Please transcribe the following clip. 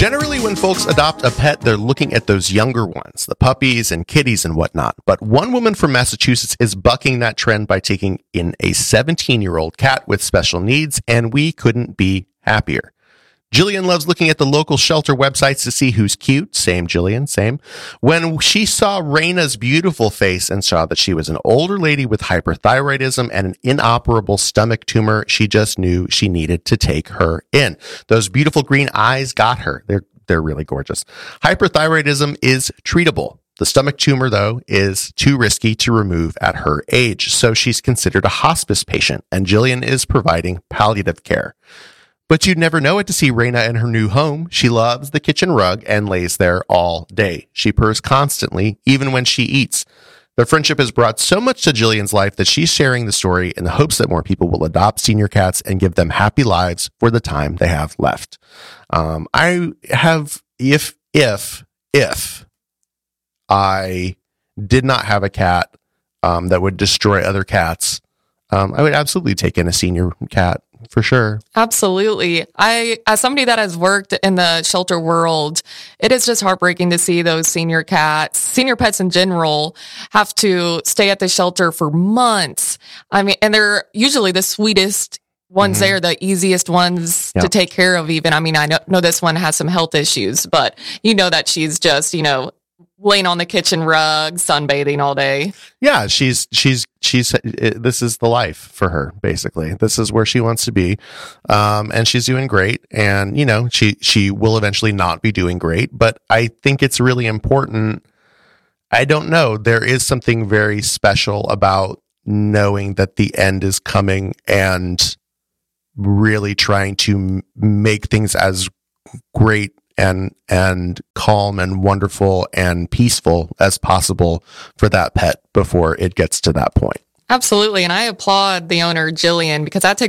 Generally, when folks adopt a pet, they're looking at those younger ones, the puppies and kitties and whatnot. But one woman from Massachusetts is bucking that trend by taking in a 17-year-old cat with special needs, and we couldn't be happier. Jillian loves looking at the local shelter websites to see who's cute. Same, Jillian, same. When she saw Raina's beautiful face and saw that she was an older lady with hyperthyroidism and an inoperable stomach tumor, she just knew she needed to take her in. Those beautiful green eyes got her. They're really gorgeous. Hyperthyroidism is treatable. The stomach tumor, though, is too risky to remove at her age, so she's considered a hospice patient, and Jillian is providing palliative care. But you'd never know it to see Raina in her new home. She loves the kitchen rug and lays there all day. She purrs constantly, even when she eats. Their friendship has brought so much to Jillian's life that she's sharing the story in the hopes that more people will adopt senior cats and give them happy lives for the time they have left. I have, if I did not have a cat that would destroy other cats, I would absolutely take in a senior cat. For sure. Absolutely. As somebody that has worked in the shelter world, it is just heartbreaking to see those senior pets in general, have to stay at the shelter for months. I mean, and they're usually the sweetest ones there, the easiest ones to take care of even. I mean, I know this one has some health issues, but you know that she's just, laying on the kitchen rug, sunbathing all day. Yeah, she's this is the life for her, basically. This is where she wants to be. And she's doing great. And, she will eventually not be doing great, but I think it's really important. I don't know. There is something very special about knowing that the end is coming and really trying to make things as great and calm and wonderful and peaceful as possible for that pet before it gets to that point. Absolutely. And I applaud the owner, Jillian, because that takes